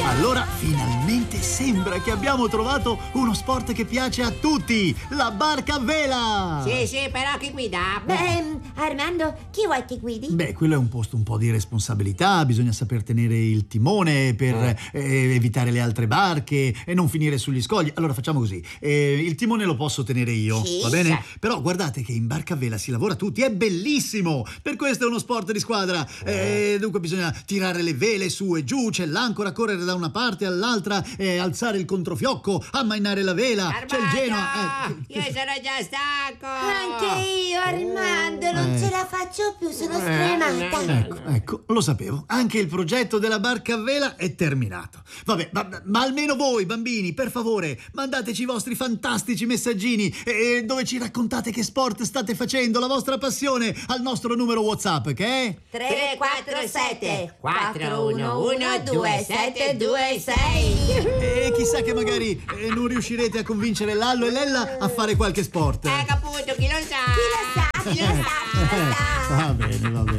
Allora, finalmente sembra che abbiamo trovato uno sport che piace a tutti, la barca a vela! Sì, però chi guida? Beh, Armando, chi vuoi che guidi? Beh, quello è un posto un po' di responsabilità, bisogna saper tenere il timone per evitare le altre barche e non finire sugli scogli. Allora facciamo così, il timone lo posso tenere io, Sì, va bene? sì. Però guardate che in barca a vela si lavora tutti, è bellissimo! Per questo è uno sport di squadra. Dunque bisogna tirare le vele su e giù, c'è l'ancora, correre da una parte all'altra, alzare il controfiocco, ammainare la vela, c'è il Genoa. Io sono già stanco. Anche io, Armando, non ce la faccio più, sono stremata. Ecco, lo sapevo. Anche il progetto della barca a vela è terminato. Vabbè, ma almeno voi, bambini, per favore, mandateci i vostri fantastici messaggini dove ci raccontate che sport state facendo, la vostra passione, al nostro numero WhatsApp, che è 347 411 2726. E chissà che magari non riuscirete a convincere Lallo e Lella a fare qualche sport. Appunto, chi lo sa? Chi lo sa? Va bene, va bene.